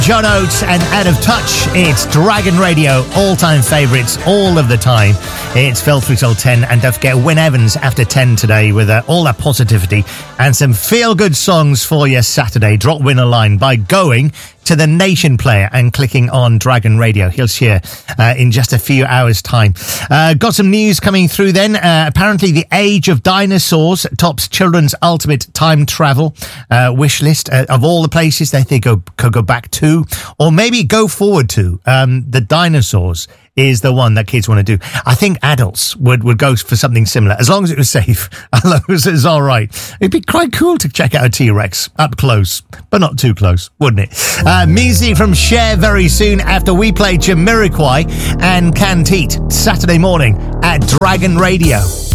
John Oates and Out of Touch. It's Dragon Radio, all-time favourites, all of the time. It's Phil 3 till 10, and don't forget Wyn Evans after 10 today with all that positivity and some feel-good songs for your Saturday. Drop Wyn a line by going to the Nation player and clicking on Dragon Radio. He'll share in just a few hours' time. Got some news coming through then. Apparently, The Age of Dinosaurs tops children's ultimate time travel wish list of all the places that they could go back to, or maybe go forward to. The dinosaurs is the one that kids want to do. I think adults would go for something similar, as long as it was safe, as long as it was all right. It'd be quite cool to check out a T-Rex up close, but not too close, wouldn't it? Music from Cher very soon after we play Jamiroquai and Canteet Saturday morning at Dragon Radio.